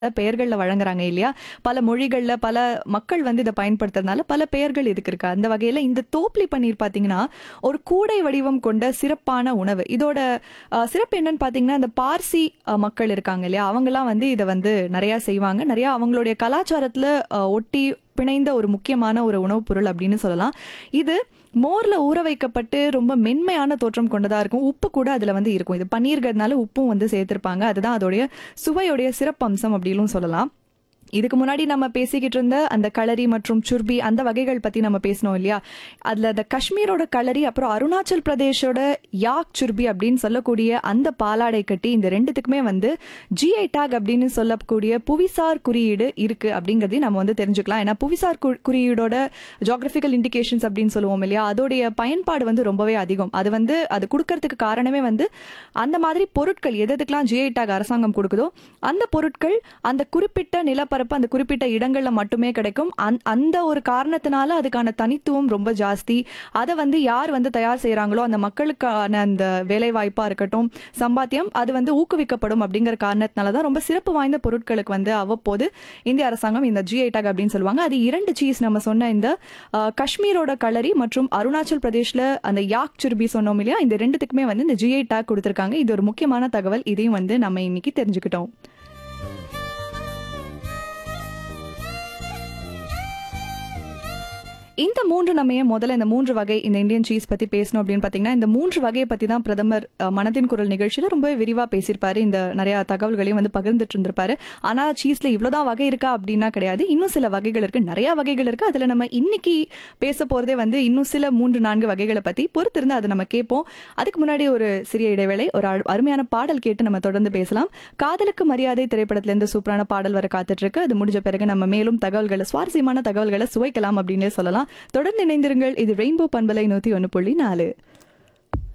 பெயர்கள்ல வழங்குறாங்க இல்லையா? பல மொழிகள்ல பல மக்கள் வந்து இத பயன்படுத்துறதுனால பல பெயர்கள் இதுக்கு இருக்கு. அந்த வகையில இந்த தோப்லி பன்னீர் பார்த்தீங்கன்னா, ஒரு கூடை வடிவம் கொண்ட சிறப்பான உணவு. இதோட சிறப்பு என்னன்னு பார்த்தீங்கன்னா, இந்த பார்சி மக்கள் இருக்காங்க இல்லையா? அவங்கலாம் வந்து இத வந்து நெறையா செய்வாங்க. நெறையா அவங்களுடைய கலாச்சாரத்துல ஒட்டி பிணைந்த ஒரு முக்கியமான ஒரு உணவுப் பொருள் அப்படின்னு சொல்லலாம். இது மோர்ல ஊற வைக்கப்பட்டு ரொம்ப மென்மையான தோற்றம் கொண்டதா இருக்கும். உப்பு கூட அதுல வந்து இருக்கும். இது பன்னீர்ங்கிறதுனால உப்பும் வந்து சேர்த்திருப்பாங்க. அதுதான் அதோடைய சுவையுடைய சிறப்பம்சம் அப்படின்னும் சொல்லலாம். இதுக்கு முன்னாடி நம்ம பேசிக்கிட்டு இருந்த அந்த களரி மற்றும் சுர்பி அந்த வகைகள் பத்தி நம்ம பேசணும் இல்லையா? அதுல அந்த காஷ்மீரோட களரி அப்புறம் அருணாச்சல் பிரதேஷோட யாக் சுர்பி அப்படின்னு சொல்லக்கூடிய அந்த பாலாடை கட்டி இந்த ரெண்டுத்துக்குமே வந்து ஜிஐ டாக் அப்படின்னு சொல்லக்கூடிய புவிசார் குறியீடு இருக்கு அப்படிங்கறதையும் நம்ம வந்து தெரிஞ்சுக்கலாம். ஏன்னா புவிசார் குறியீடோட ஜியோகிராபிக்கல் இண்டிகேஷன்ஸ் அப்படின்னு சொல்லுவோம் இல்லையா? அதோடைய பயன்பாடு வந்து ரொம்பவே அதிகம். அது வந்து அது கொடுக்கறதுக்கு காரணமே வந்து அந்த மாதிரி பொருட்கள் எதுக்கெல்லாம் ஜிஐ டாக் அரசாங்கம் கொடுக்குதோ அந்த பொருட்கள் அந்த குறிப்பிட்ட நிலப்பரப்பு அந்த குறிப்பிட்ட இடங்கள்ல மட்டுமே கிடைக்கும். அந்த ஒரு காரணத்தினால அதுக்கான தனித்துவம் ரொம்ப ஜாஸ்தி. அதை வந்து யார் வந்து தயார் செய்யறாங்களோ அந்த மக்களுக்கான அந்த வேலை வாய்ப்பா இருக்கட்டும், சம்பாத்தியம் அது வந்து ஊக்குவிக்கப்படும் அப்படிங்கிற காரணத்தினாலதான் ரொம்ப சிறப்பு வாய்ந்த பொருட்களுக்கு வந்து அவ்வப்போது இந்திய அரசாங்கம் இந்த ஜிஐ டாக் அப்படின்னு சொல்லுவாங்க. அது 2 சீஸ் நம்ம சொன்ன இந்த காஷ்மீரோட களரி மற்றும் அருணாச்சல் பிரதேஷ்ல அந்த யாக் சுர்பி சொன்னோம் இல்லையா? இந்த ரெண்டுத்துக்குமே வந்து இந்த ஜிஐ டாக் கொடுத்திருக்காங்க. இது ஒரு முக்கியமான தகவல். இதையும் வந்து நம்ம இன்னைக்கு தெரிஞ்சுக்கிட்டோம். இந்த 3 நம்ம ஏன் முதல்ல இந்த 3 வகை இந்த இந்தியன் சீஸ் பத்தி பேசணும் அப்படின்னு பாத்தீங்கன்னா, இந்த 3 வகையை பத்தி தான் பிரதமர் மனதின் குரல் நிகழ்ச்சியில ரொம்பவே விரிவா பேசியிருப்பாரு. இந்த நிறைய தகவல்களையும் வந்து பகிர்ந்துட்டு இருந்திருப்பாரு. ஆனா சீஸ்ல இவ்வளவுதான் வகை இருக்கா அப்படின்னா கிடையாது. இன்னும் சில வகைகள் இருக்கு, நிறைய வகைகள் இருக்கு. அதுல நம்ம இன்னைக்கு பேச போறதே வந்து இன்னும் சில 3-4 வகைகளை பத்தி பொறுத்திருந்து அதை நம்ம கேட்போம். அதுக்கு முன்னாடி ஒரு சிறிய இடைவேளை, ஒரு அருமையான பாடல் கேட்டு நம்ம தொடர்ந்து பேசலாம். காதலுக்கு மரியாதை திரைப்படத்துல இருந்து சூப்பரான பாடல் வர காத்துட்டு இருக்கு. அது முடிஞ்ச பிறகு நம்ம மேலும் தகவல்களை, சுவாரஸ்யமான தகவல்களை சுவைக்கலாம் அப்படின்னு சொல்லலாம். தொடர்ந்து இணைந்திருங்கள். இது ரெயின்போ பண்பலை 101.4.